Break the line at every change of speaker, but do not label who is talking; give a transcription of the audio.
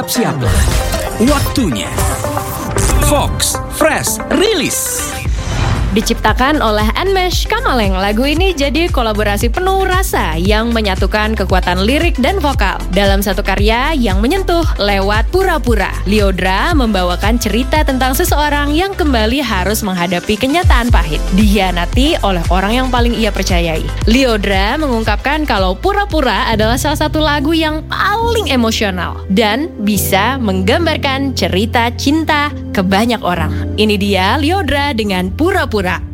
Siaplah, waktunya Fox Fresh Release.
Diciptakan oleh Anmesh Kamaleng, lagu ini jadi kolaborasi penuh rasa yang menyatukan kekuatan lirik dan vokal dalam satu karya yang menyentuh lewat pura-pura. Lyodra membawakan cerita tentang seseorang yang kembali harus menghadapi kenyataan pahit, dikhianati oleh orang yang paling ia percayai. Lyodra mengungkapkan kalau pura-pura adalah salah satu lagu yang paling emosional dan bisa menggambarkan cerita cinta ke banyak orang. Ini dia Lyodra dengan Pura-Pura.